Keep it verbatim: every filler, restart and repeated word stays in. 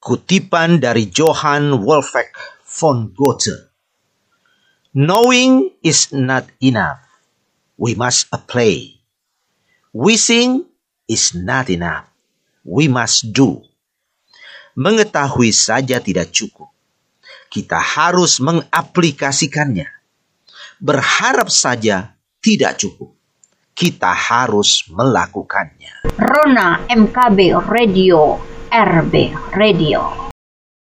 Kutipan dari Johann Wolfgang von Goethe. Knowing is not enough. We must apply. Wishing is not enough. We must do. Mengetahui saja tidak cukup. Kita harus mengaplikasikannya. Berharap saja tidak cukup. Kita harus melakukannya. Rona M K B Radio, R B Radio.